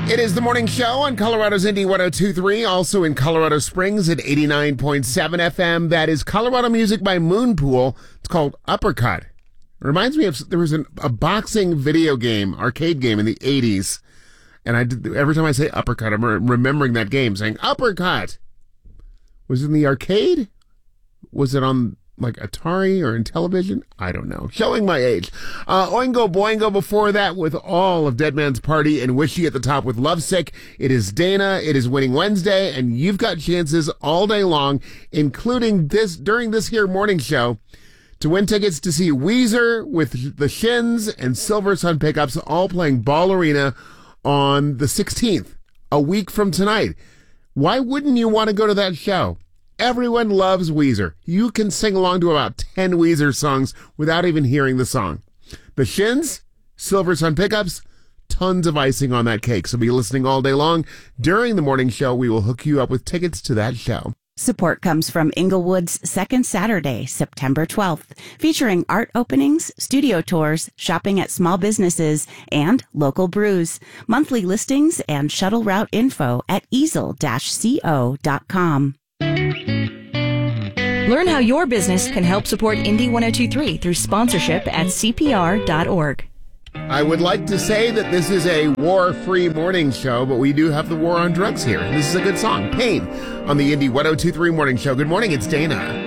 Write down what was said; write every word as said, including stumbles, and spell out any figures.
It is the morning show on Colorado's Indie one oh two point three, also in Colorado Springs at eighty-nine point seven F M. That is Colorado music by Moonpool. It's called Uppercut. It reminds me of, there was an, a boxing video game, arcade game in the eighties. And I did, every time I say Uppercut, I'm re- remembering that game, saying Uppercut. Was it in the arcade? Was it on like Atari or in television? I don't know. Showing my age. Uh, Oingo Boingo before that with all of Dead Man's Party and Wishy at the top with Lovesick. It is Dana. It is Winning Wednesday, and you've got chances all day long, including this during this here morning show, to win tickets to see Weezer with the Shins and Silver Sun Pickups all playing Ball Arena on the sixteenth, a week from tonight. Why wouldn't you want to go to that show? Everyone loves Weezer. You can sing along to about ten Weezer songs without even hearing the song. The Shins, Silver Sun Pickups, tons of icing on that cake. So be listening all day long. During the morning show, we will hook you up with tickets to that show. Support comes from Inglewood's Second Saturday, September twelfth, featuring art openings, studio tours, shopping at small businesses, and local brews. Monthly listings and shuttle route info at easel dash co dot com. Learn how your business can help support Indie one oh two point three through sponsorship at C P R dot org. I would like to say that this is a war-free morning show, but we do have the war on drugs here. This is a good song, Pain, on the Indie one oh two point three morning show. Good morning, it's Dana.